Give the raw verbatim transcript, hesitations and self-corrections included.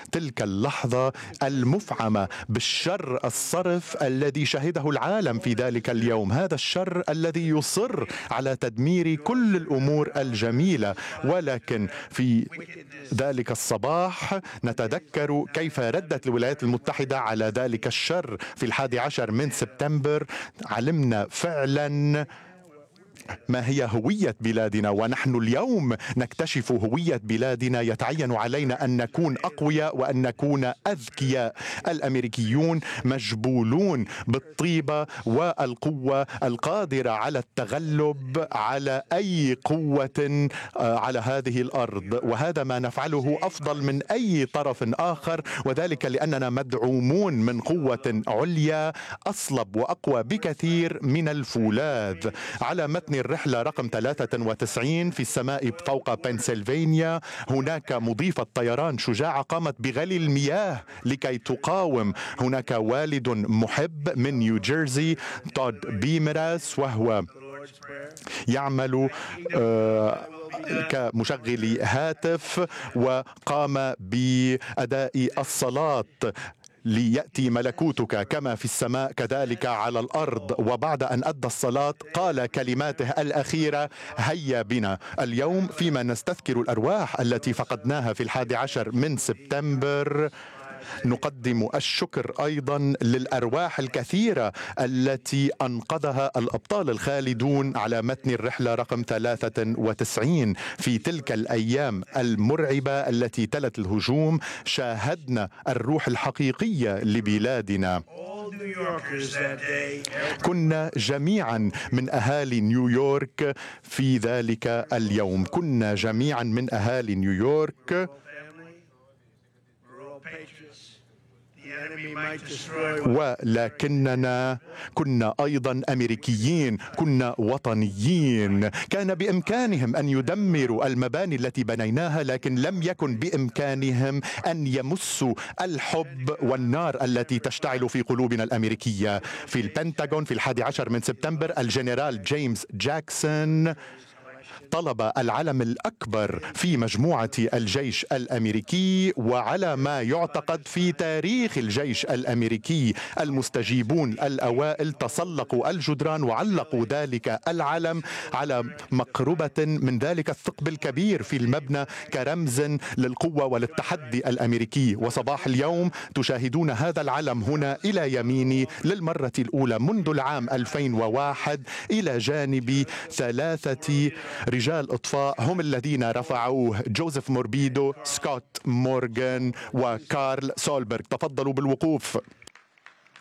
تلك اللحظة المفعمة بالشر الصرف الذي شهده العالم في ذلك اليوم، هذا الشر الذي يصر على تدمير كل الأمور الجميلة. ولكن في ذلك الصباح نتذكر كيف ردت الولايات المتحدة على ذلك الشر في الحادي عشر من سبتمبر. علمنا فعلا ما هي هوية بلادنا، ونحن اليوم نكتشف هوية بلادنا. يتعين علينا أن نكون أقوياء وأن نكون أذكياء. الأمريكيون مجبولون بالطيبة والقوة القادرة على التغلب على أي قوة على هذه الأرض، وهذا ما نفعله أفضل من أي طرف آخر، وذلك لأننا مدعومون من قوة عليا أصلب وأقوى بكثير من الفولاذ. على متن الرحلة رقم ثلاثة وتسعين في السماء فوق بنسلفانيا هناك مضيفة طيران شجاعة قامت بغلي المياه لكي تقاوم. هناك والد محب من نيوجيرسي تود بيمراس، وهو يعمل آه كمشغل هاتف، وقام بأداء الصلاة: ليأتي ملكوتك كما في السماء كذلك على الأرض. وبعد أن أدى الصلاة قال كلماته الأخيرة: هيا بنا. اليوم فيما نستذكر الأرواح التي فقدناها في الحادي عشر من سبتمبر، نقدم الشكر أيضا للأرواح الكثيرة التي أنقذها الأبطال الخالدون على متن الرحلة رقم ثلاثة وتسعين. في تلك الأيام المرعبة التي تلت الهجوم شاهدنا الروح الحقيقية لبلادنا. كنا جميعا من أهالي نيويورك في ذلك اليوم، كنا جميعا من أهالي نيويورك، ولكننا كنا أيضا أمريكيين، كنا وطنيين. كان بإمكانهم أن يدمروا المباني التي بنيناها، لكن لم يكن بإمكانهم أن يمسوا الحب والنار التي تشتعل في قلوبنا الأمريكية. في البنتاغون في الحادي عشر من سبتمبر الجنرال جيمس جاكسون طلب العلم الأكبر في مجموعة الجيش الأمريكي، وعلى ما يعتقد في تاريخ الجيش الأمريكي المستجيبون الأوائل تسلقوا الجدران وعلقوا ذلك العلم على مقربة من ذلك الثقب الكبير في المبنى كرمز للقوة وللتحدي الأمريكي. وصباح اليوم تشاهدون هذا العلم هنا إلى يميني للمرة الأولى منذ العام ألفين وواحد إلى جانب ثلاثة رجال إطفاء هم الذين رفعوه: جوزيف موربيدو، سكوت مورغان، وكارل سولبرغ. تفضلوا بالوقوف.